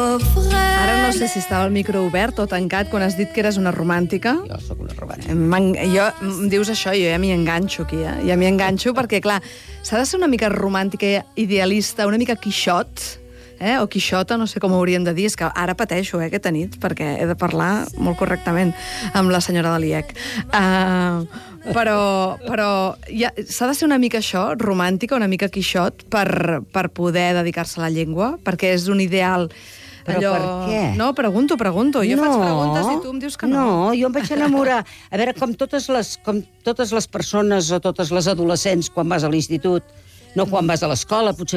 Ara no sé si estava el micro obert o tancat quan has dit que eres una romàntica. Jo sóc una romàntica. Em dius això, jo ja m'hi enganxo aquí, eh? Ja m'hi enganxo perquè, clar, s'ha de ser una mica romàntica, idealista, una mica quixot, o quixota, no sé com ho hauríem de dir, és que ara pateixo aquesta nit, perquè he de parlar molt correctament amb la senyora de l'IEC. Però s'ha de ser una mica això, romàntica, una mica quixot, per poder dedicar-se a la llengua, perquè és un ideal... Però per què? No, pregunto. Jo faig preguntes i tu em dius que no. No, jo em vaig enamorar. A veure, com totes les persones o totes les adolescents quan vas a l'institut, no quan vas a l'escola, potser